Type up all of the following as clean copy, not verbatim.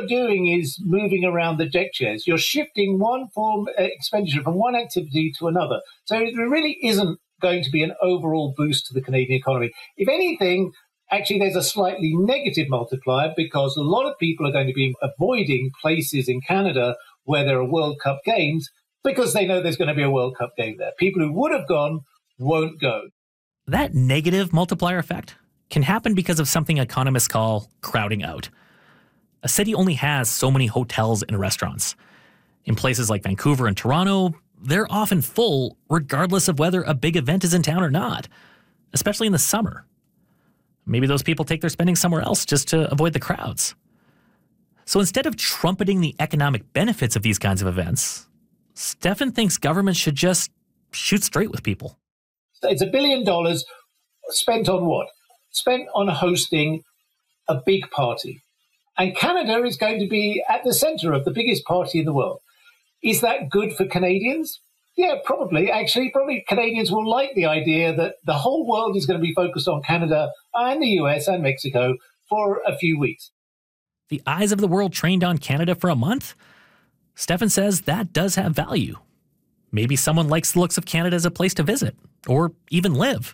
doing is moving around the deck chairs. You're shifting one form expenditure from one activity to another. So there really isn't going to be an overall boost to the Canadian economy. If anything, actually, there's a slightly negative multiplier because a lot of people are going to be avoiding places in Canada where there are World Cup games because they know there's going to be a World Cup game there. People who would have gone won't go. That negative multiplier effect can happen because of something economists call crowding out. A city only has so many hotels and restaurants. In places like Vancouver and Toronto, they're often full regardless of whether a big event is in town or not, especially in the summer. Maybe those people take their spending somewhere else just to avoid the crowds. So instead of trumpeting the economic benefits of these kinds of events, Stefan thinks governments should just shoot straight with people. It's $1 billion spent on what? Spent on hosting a big party. And Canada is going to be at the center of the biggest party in the world. Is that good for Canadians? Yeah, probably. Actually, probably Canadians will like the idea that the whole world is going to be focused on Canada and the US and Mexico for a few weeks. The eyes of the world trained on Canada for a month? Stefan says that does have value. Maybe someone likes the looks of Canada as a place to visit, or even live.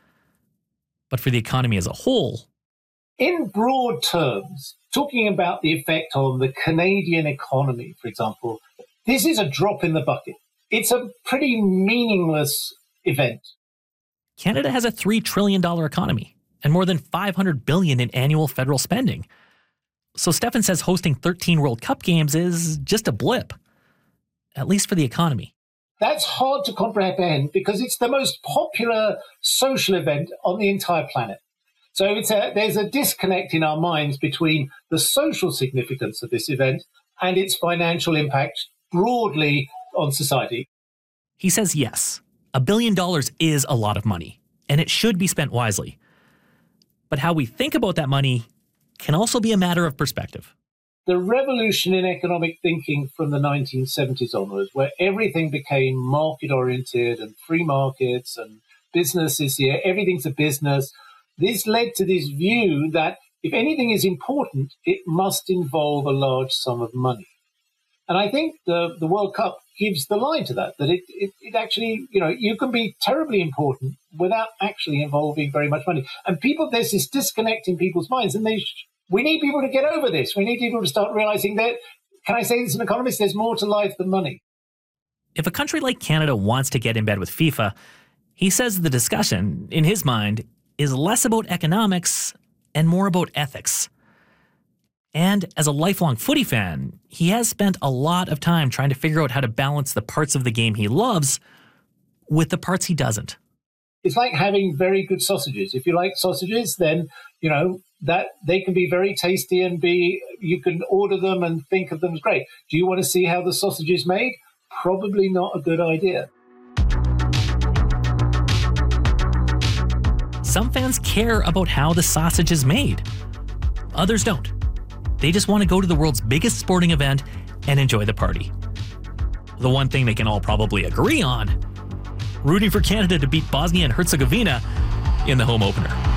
But for the economy as a whole, in broad terms, talking about the effect on the Canadian economy, for example, this is a drop in the bucket. It's a pretty meaningless event. Canada has a $3 trillion economy and more than $500 billion in annual federal spending. So Stefan says hosting 13 World Cup games is just a blip, at least for the economy. That's hard to comprehend because it's the most popular social event on the entire planet. So there's a disconnect in our minds between the social significance of this event and its financial impact broadly on society. He says yes, $1 billion is a lot of money, and it should be spent wisely. But how we think about that money can also be a matter of perspective. The revolution in economic thinking from the 1970s onwards, where everything became market-oriented and free markets and business is here, everything's a business, this led to this view that if anything is important, it must involve a large sum of money. And I think the World Cup gives the line to that it actually, you can be terribly important without actually involving very much money. And there's this disconnect in people's minds, and we need people to get over this. We need people to start realizing that, can I say this as an economist, there's more to life than money. If a country like Canada wants to get in bed with FIFA, he says the discussion, in his mind, is less about economics and more about ethics. And as a lifelong footy fan, he has spent a lot of time trying to figure out how to balance the parts of the game he loves with the parts he doesn't. It's like having very good sausages. If you like sausages, then, that they can be very tasty and you can order them and think of them as great. Do you want to see how the sausage is made? Probably not a good idea. Some fans care about how the sausage is made. Others don't. They just want to go to the world's biggest sporting event and enjoy the party. The one thing they can all probably agree on: rooting for Canada to beat Bosnia and Herzegovina in the home opener.